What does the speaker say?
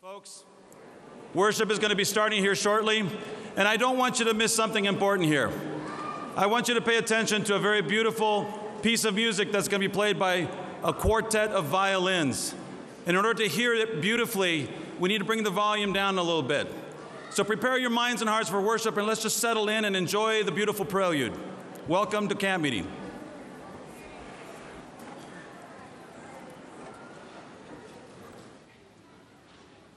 Folks, worship is going to be starting here shortly, and I don't want you to miss something important here. I want you to pay attention to a very beautiful piece of music that's going to be played by a quartet of violins. And in order to hear it beautifully, we need to bring the volume down a little bit. So prepare your minds and hearts for worship, and let's just settle in and enjoy the beautiful prelude. Welcome to camp meeting.